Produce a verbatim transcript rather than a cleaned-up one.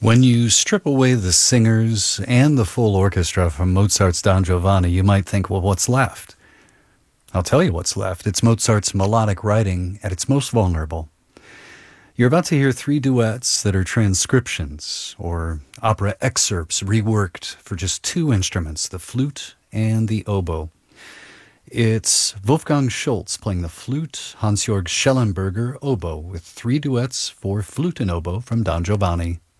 When you strip away the singers and the full orchestra from Mozart's Don Giovanni, you might think, well, what's left? I'll tell you what's left. It's Mozart's melodic writing at its most vulnerable. You're about to hear three duets that are transcriptions or opera excerpts reworked for just two instruments, the flute and the oboe. It's Wolfgang Schultz playing the flute, Hans-Jörg Schellenberger oboe, with three duets for flute and oboe from Don Giovanni.